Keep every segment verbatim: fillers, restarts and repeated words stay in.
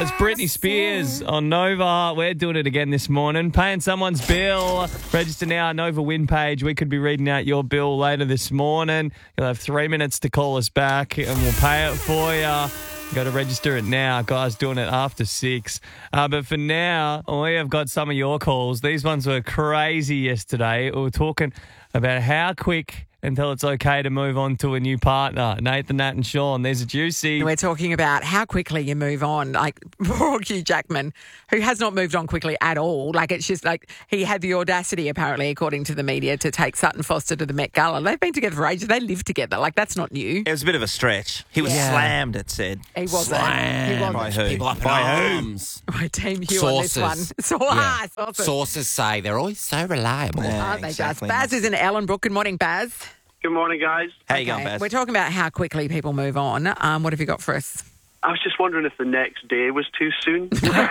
it's Britney Spears on Nova. We're doing it again this morning. Paying someone's bill. Register now, Nova Win page. We could be reading out your bill later this morning. You'll have three minutes to call us back and we'll pay it for you. Got to register it now. Guys doing it after six. Uh, but for now, we have got some of your calls. These ones were crazy yesterday. We were talking about how quick until it's okay to move on to a new partner. Nathan, Nat and Sean, there's a juicy. We're talking about how quickly you move on. Like poor Hugh Jackman, who has not moved on quickly at all. Like it's just like he had the audacity, apparently, according to the media, to take Sutton Foster to the Met Gala. They've been together for ages. They live together. Like that's not new. It was a bit of a stretch. He was Yeah. slammed, it said. He wasn't. Slammed. He wasn't. By who? People up in By who? arms. My team Hugh Sources. on this one. So, Yeah. ah, sources. Sources say they're always so reliable. Yeah. Aren't they exactly. just? Baz is in Ellenbrook. Good morning, Baz. Good morning, guys. How you Okay, going, Baz? We're talking about how quickly people move on. Um, what have you got for us? I was just wondering if the next day was too soon.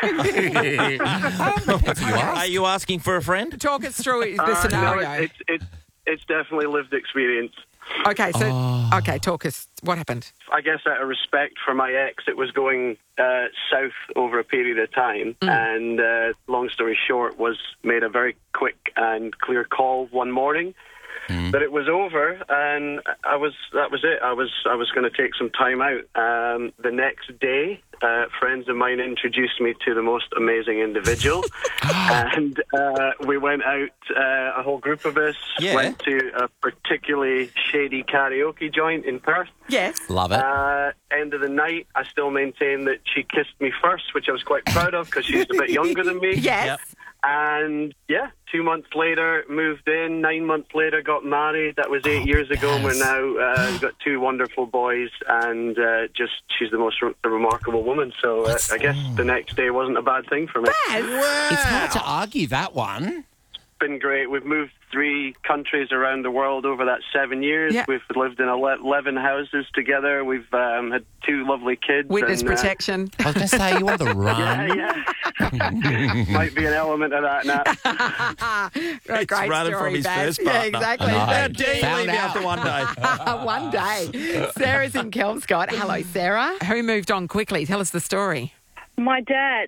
Are you asking for a friend? Talk us through the Uh, no, scenario. it's, it's, it's definitely lived experience. Okay, so Oh. okay, talk us. What happened? I guess out of respect for my ex, it was going uh, south over a period of time. And uh, long story short, was made a very quick and clear call one morning that it was over, and I was that was it. I was I was going to take some time out. Um, the next day, uh, friends of mine introduced me to the most amazing individual, and uh, we went out. Uh, a whole group of us Yeah. went to a particularly shady karaoke joint in Perth. Yes. Love it. Uh, end of the night, I still maintain that she kissed me first, which I was quite proud of because she's a bit younger than me. Yes. Yep. And yeah, two months later, moved in. Nine months later, got married. That was eight Oh, years ago. And Baz. we're now uh, we've got two wonderful boys, and uh, just she's the most re- remarkable woman. So uh, What's- I guess the next day wasn't a bad thing for me. It's hard to argue that one. Been great. We've moved three countries around the world over that seven years. Yeah. We've lived in ele- eleven houses together. We've um, had two lovely kids. Witness and, uh, protection. I was going to say, you on the run. yeah, yeah. Might be an element of that now. A great running story, from his Baz. first Yeah, partner. exactly. I know. How dare you Found leave me out. after one day? One day. Sarah's in Kelmscott. Hello, Sarah. Who moved on quickly? Tell us the story. My dad.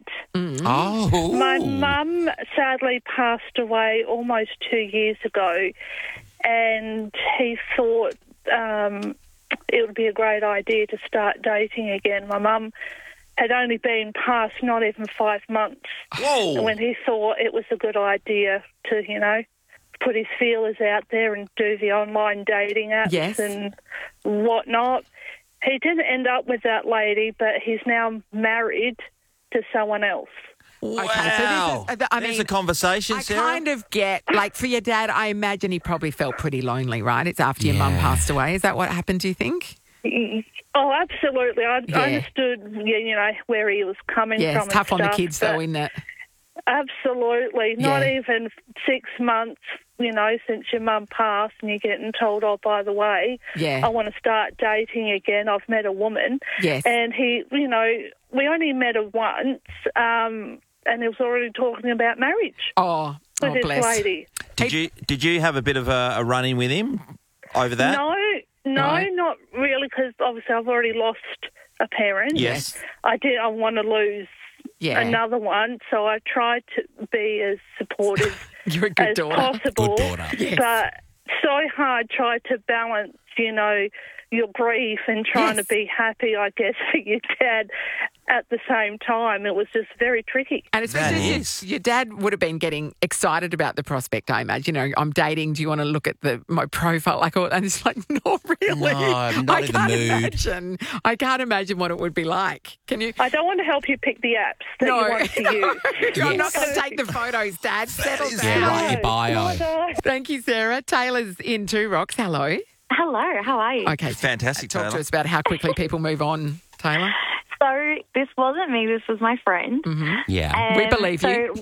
Oh. My mum sadly passed away almost two years ago, and he thought um, it would be a great idea to start dating again. My mum had only been past not even five months Whoa. when he thought it was a good idea to, you know, put his feelers out there and do the online dating apps Yes. and whatnot. He didn't end up with that lady, but he's now married to someone else. Wow. Okay, so this is- I There's mean, a conversation, I Sarah. kind of get, like, for your dad, I imagine he probably felt pretty lonely, right? It's after your mum Yeah. passed away. Is that what happened, do you think? Oh, absolutely. I, Yeah. I understood, you you know, where he was coming Yeah, from. it's tough on and the stuff, kids, though, but isn't it? Absolutely. Not Yeah. even six months, you know, since your mum passed and you're getting told, oh, by the way, Yeah. I want to start dating again. I've met a woman. Yes. And he, you know, we only met her once, um, and he was already talking about marriage Oh, with oh this bless. lady. Did you did you have a bit of a, a run-in with him over that? No, no, Right. not really, because obviously I've already lost a parent. Yes. I did. I want to lose Yeah. another one, so I tried to be as supportive You're a good as daughter. possible. Good daughter. Yes. But so hard tried to balance, you know, your grief and trying Yes. to be happy, I guess, for your dad at the same time. It was just very tricky. And especially That your, is. your dad would have been getting excited about the prospect, I imagine. You know, I'm dating. Do you want to look at the my profile? Like, and it's like, not really. No, I'm not I in the can't mood. imagine. I can't imagine what it would be like. Can you? I don't want to help you pick the apps that No. you want to use. I'm not Yes. going to take the photos, Dad. Settle is- down. Yeah, write your bio. Oh, no. Thank you, Sarah. Taylor's in Two Rocks. Hello. Hello, how are you? Okay, Fantastic, Talk to Taylor. us about how quickly people move on, Taylor. So this wasn't me, this was my friend. Yeah. And We believe so, you.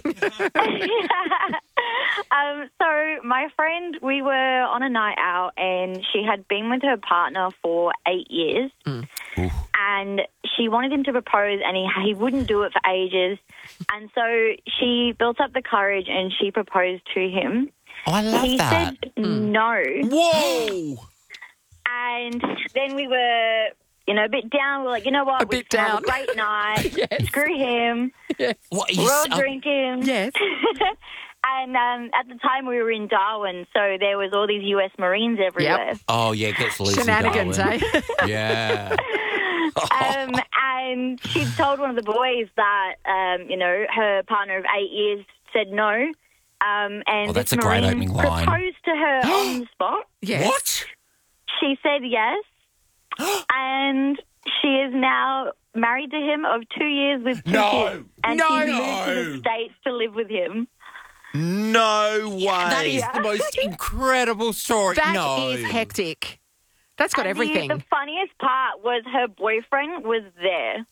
um, so my friend, we were on a night out and she had been with her partner for eight years. And she wanted him to propose and he, he wouldn't do it for ages. And so she built up the courage and she proposed to him. Oh, I love he that. said no. Whoa! And then we were you know, a bit down. We're like, you know what? A we bit just have down. a great night. Yes. Screw him. What, you We're all s- drinking. Yes. And um, at the time we were in Darwin, so there was all these U S Marines everywhere. Oh, yeah, it gets loose in Shenanigans, Darwin. eh? Yeah. Um, and she told one of the boys that, um, you know, her partner of eight years said no. Um, and Oh, that's this a great Marine opening line. proposed to her on the spot. Yes. What? She said yes. And she is now married to him of two years with two No. kids. And No. she moved to the States to live with him. No way. That is the most incredible story. That no. is hectic. That's got And everything. The, the funniest part was her boyfriend was there.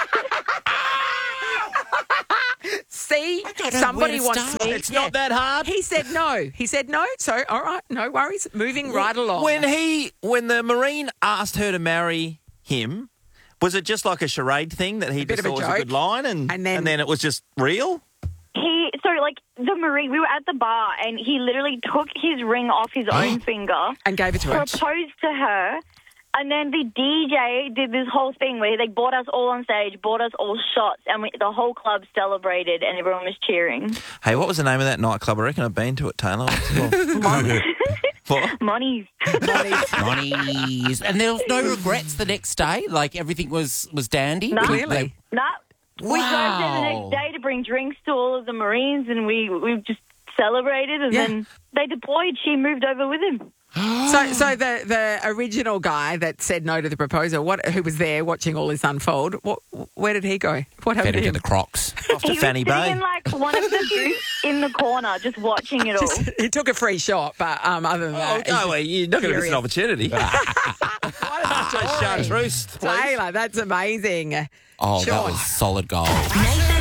See, don't know somebody where to wants. start. It's not that hard. He said no. He said no. So, all right, no worries. Moving right along. When he, when the Marine asked her to marry him, was it just like a charade thing that he bit just of a thought was a joke. good line, and And then- and then it was just real? He so like the Marine. We were at the bar, and he literally took his ring off his own finger, and gave it to her. proposed to her, and then the D J did this whole thing where they brought us all on stage, bought us all shots, and we, the whole club celebrated, and everyone was cheering. Hey, what was the name of that nightclub? I reckon I've been to it, Taylor. What's it called? What? Money. Monies. And there was no regrets the next day? Like, everything was, was dandy? No. Clearly. Nah. We drove there the next day to bring drinks to all of the Marines, and we we just celebrated, and Yeah. then they deployed. She moved over with him. So, so the the original guy that said no to the proposal, what who was there watching all this unfold? What, where did he go? What Fed happened him to to him? the Crocs. Off to He was Fanny sitting Bay. in like one of the booths in the corner, just watching it all. He took a free shot, but um, other than Oh, that, no, well, you're not going to miss an Furious. opportunity. what a story. Chartreuse, please. Taylor, that's amazing. Oh, Sean. that was solid gold. Nathan